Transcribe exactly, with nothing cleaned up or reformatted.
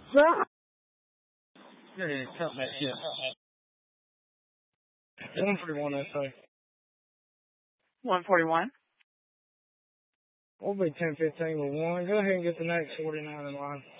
Yeah, yeah, count that, yeah. one forty-one, I say. one forty-one. We'll be ten fifteen with one. Go ahead and get the next forty-nine in line.